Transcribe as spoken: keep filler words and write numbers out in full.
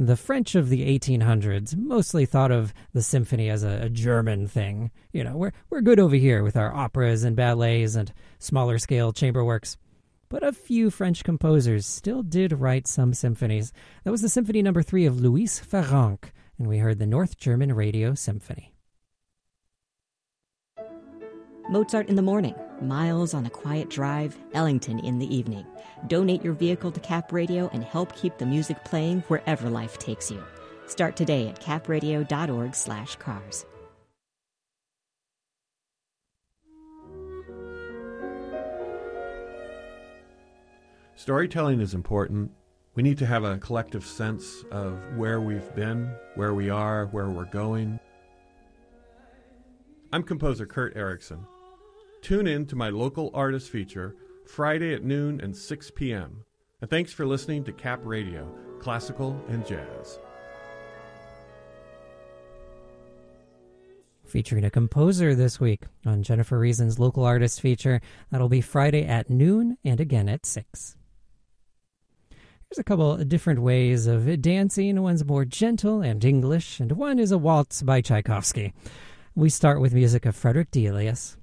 The French of the eighteen hundreds mostly thought of the symphony as a, a German thing. You know, we're, we're good over here with our operas and ballets and smaller-scale chamber works. But a few French composers still did write some symphonies. That was the Symphony Number three of Louis Ferranc, and we heard the North German Radio Symphony. Mozart in the morning, Miles on a quiet drive, Ellington in the evening. Donate your vehicle to Cap Radio and help keep the music playing wherever life takes you. Start today at capradio.org slash cars. Storytelling is important. We need to have a collective sense of where we've been, where we are, where we're going. I'm composer Kurt Erickson. Tune in to my local artist feature Friday at noon and six p.m. And thanks for listening to Cap Radio, Classical and Jazz. Featuring a composer this week on Jennifer Reason's local artist feature. That'll be Friday at noon and again at six. There's a couple of different ways of dancing. One's more gentle and English, and one is a waltz by Tchaikovsky. We start with music of Frederick Delius.